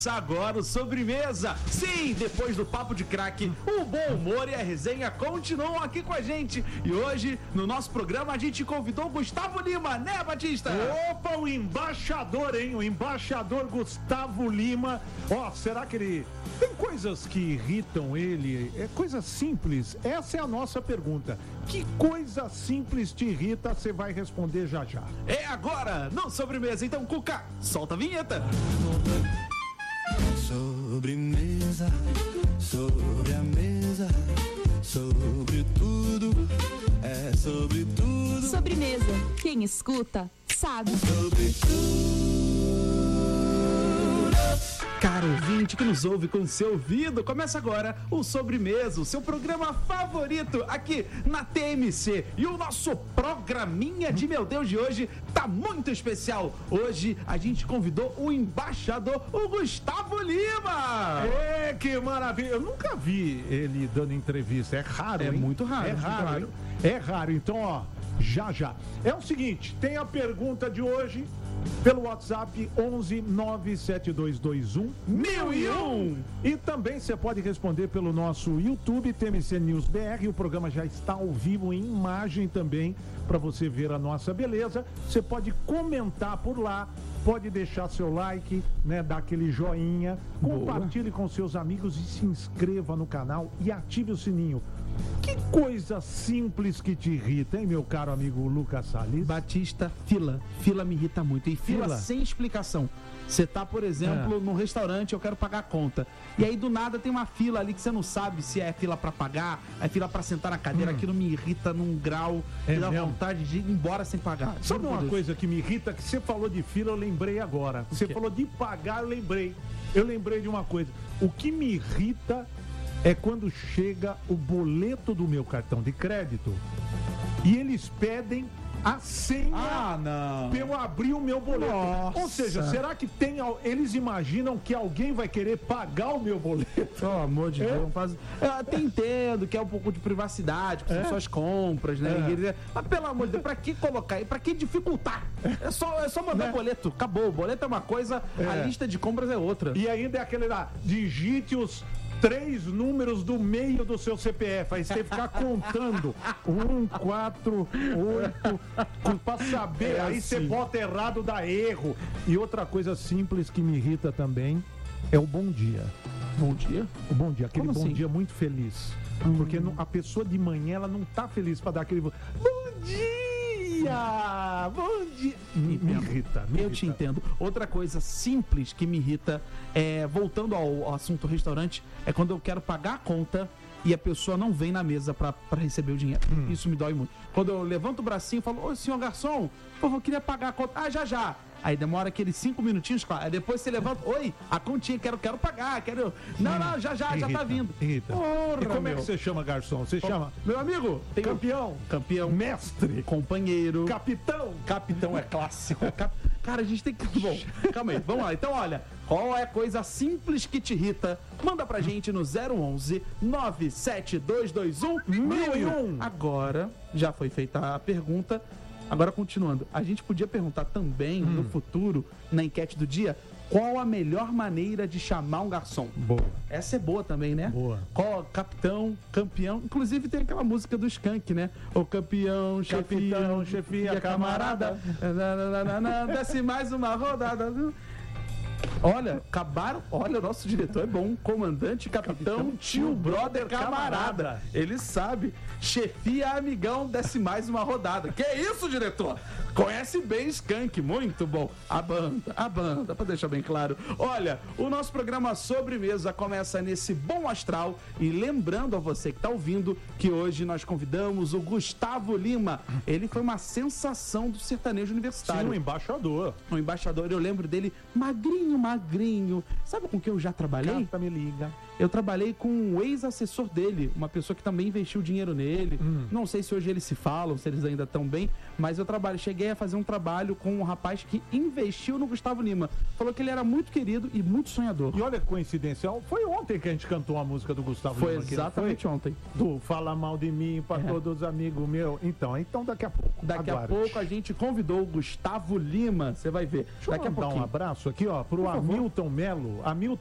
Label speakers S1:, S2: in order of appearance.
S1: Agora o Sobremesa. Sim, depois do papo de craque, o bom humor e a resenha continuam aqui com a gente. E hoje, no nosso programa, a gente convidou o Gustavo Lima, né, Batista?
S2: Opa, o embaixador, hein? O embaixador Gustavo Lima. Ó, será que ele... Tem coisas que irritam ele? É coisa simples? Essa é a nossa pergunta. Que coisa simples te irrita? Você vai responder já já.
S1: É agora, no Sobremesa. Então, Cuca, solta a vinheta.
S3: Sobremesa, sobre a mesa, sobre tudo, é sobre tudo.
S4: Sobremesa, quem escuta, sabe.
S3: Sobre tudo.
S1: Caro ouvinte que nos ouve com seu ouvido, começa agora o Sobremesa, o seu programa favorito aqui na TMC. E o nosso programinha de meu Deus de hoje tá muito especial. Hoje a gente convidou o embaixador, o Gustavo Lima.
S2: É, que maravilha. Eu nunca vi ele dando entrevista. É raro,
S1: É
S2: hein?
S1: muito raro,
S2: É
S1: muito
S2: raro,
S1: raro.
S2: hein? É raro. Então, ó, já. É o seguinte, tem a pergunta de hoje pelo WhatsApp 11 97221 1001. E também você pode responder pelo nosso YouTube, TMC News BR. O programa já está ao vivo em imagem também, para você ver a nossa beleza. Você pode comentar por lá, pode deixar seu like, né, dar aquele joinha, compartilhe com seus amigos e se inscreva no canal e ative o sininho. Que coisa simples que te irrita, hein, meu caro amigo Lucas Salles?
S1: Batista, fila. Fila me irrita muito. E fila
S2: Fila?
S1: sem explicação. Você tá, por exemplo, num restaurante, eu quero pagar a conta. E aí, do nada, tem uma fila ali que você não sabe se é fila pra pagar, é fila pra sentar na cadeira. Aquilo me irrita num grau
S2: É
S1: que dá
S2: mesmo?
S1: vontade de ir embora sem pagar.
S2: Sabe
S1: Juro por
S2: uma
S1: Deus.
S2: coisa que me irrita? Que você falou de fila, eu lembrei agora. Você falou de pagar, eu lembrei. Eu lembrei de uma coisa. O que me irrita é quando chega o boleto do meu cartão de crédito e eles pedem a senha
S1: não.
S2: pra eu abrir o meu boleto.
S1: Nossa.
S2: Ou seja, será que tem... Eles imaginam que alguém vai querer pagar o meu boleto?
S1: Pelo amor de Deus, faz... Eu até entendo que é um pouco de privacidade, que são suas compras, né? Mas pelo amor de Deus, pra que colocar aí? Pra que dificultar? É só mandar
S2: Né?
S1: boleto, acabou. O boleto é uma coisa, a lista de compras é outra.
S2: E ainda é aquele lá, digite os 3 números do meio do seu CPF. Aí você ficar contando 1, 4, 8, pra saber. Aí você bota errado, dá erro. E outra coisa simples que me irrita também é o bom dia.
S1: Bom dia.
S2: O bom dia, aquele
S1: Como
S2: bom
S1: assim?
S2: dia muito feliz. Porque a pessoa de manhã, ela não tá feliz pra dar aquele bom dia! Bom dia! Me irrita, me
S1: Eu
S2: irrita.
S1: te entendo. Outra coisa simples que me irrita, voltando ao assunto restaurante, é quando eu quero pagar a conta e a pessoa não vem na mesa pra receber o dinheiro. Isso me dói muito. Quando eu levanto o bracinho e falo, ô senhor garçom, por favor, eu queria pagar a conta. Ah, já. Aí demora aqueles 5 minutinhos, claro. Aí depois você levanta, oi, a continha, quero pagar, quero... Não, já tá
S2: Irrita,
S1: vindo.
S2: irrita.
S1: Porra,
S2: E como é
S1: meu.
S2: que você chama, garçom? Você chama
S1: Meu amigo, tem campeão,
S2: mestre,
S1: companheiro,
S2: capitão.
S1: capitão é clássico. Cara, a gente tem que... Bom, calma aí, vamos lá. Então, olha, qual é a coisa simples que te irrita? Manda pra gente no 011 97221 1001. Agora, já foi feita a pergunta. Agora, continuando, a gente podia perguntar também, no futuro, na enquete do dia, qual a melhor maneira de chamar um garçom?
S2: Boa.
S1: Essa é boa também, né?
S2: Boa.
S1: Qual, capitão, campeão. Inclusive tem aquela música do Skank, né? O campeão,
S2: Capitão, chefia, camarada.
S1: Desce mais uma rodada. Olha, acabaram. Olha, o nosso diretor é bom. Comandante, capitão, tio, brother, camarada. Ele sabe. Chefia, amigão, desce mais uma rodada. Que isso, diretor? Conhece bem Skank, muito bom. A banda, pra deixar bem claro. Olha, o nosso programa Sobremesa começa nesse bom astral. E lembrando a você que tá ouvindo que hoje nós convidamos o Gustavo Lima. Ele foi uma sensação do sertanejo universitário.
S2: Sim, um embaixador.
S1: O embaixador, eu lembro dele magrinho. Sabe com quem eu já trabalhei?
S2: Canta, me liga.
S1: Eu trabalhei com um ex-assessor dele, uma pessoa que também investiu dinheiro nele. Não sei se hoje eles se falam, se eles ainda estão bem, mas eu cheguei a fazer um trabalho com um rapaz que investiu no Gustavo Lima. Falou que ele era muito querido e muito sonhador.
S2: E olha que coincidencial, foi ontem que a gente cantou a música do Gustavo
S1: Foi
S2: Lima aqui, não
S1: exatamente
S2: foi?
S1: ontem.
S2: Do Fala Mal de Mim pra todos os amigos meus. Então daqui a pouco.
S1: Daqui a pouco a gente convidou o Gustavo Lima, você vai ver.
S2: Deixa
S1: Daqui
S2: eu
S1: a
S2: mandar
S1: pouquinho.
S2: um abraço aqui, ó, pro
S1: Por favor.
S2: Hamilton Melo,